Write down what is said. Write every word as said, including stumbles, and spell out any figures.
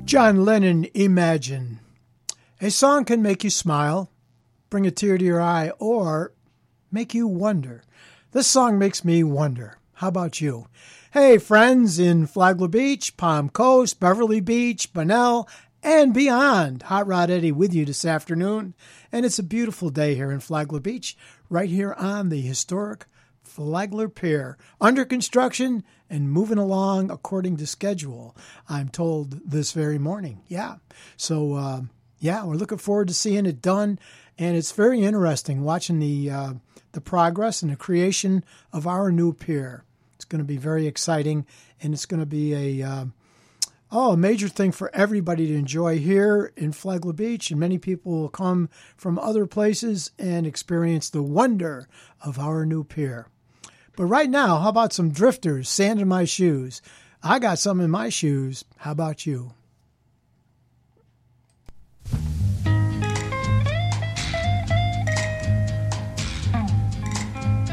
John Lennon, Imagine. A song can make you smile, bring a tear to your eye, or make you wonder. This song makes me wonder. How about you? Hey, friends in Flagler Beach, Palm Coast, Beverly Beach, Bunnell, and beyond. Hot Rod Eddie with you this afternoon. And it's a beautiful day here in Flagler Beach, right here on the historic Flagler Pier. Under construction and moving along according to schedule, I'm told this very morning. Yeah. So, uh, yeah, we're looking forward to seeing it done. And it's very interesting watching the uh, the progress and the creation of our new pier. It's going to be very exciting, and it's going to be a uh, oh a major thing for everybody to enjoy here in Flagler Beach. And many people will come from other places and experience the wonder of our new pier. But right now, how about some Drifters, Sand in My Shoes? I got some in my shoes. How about you?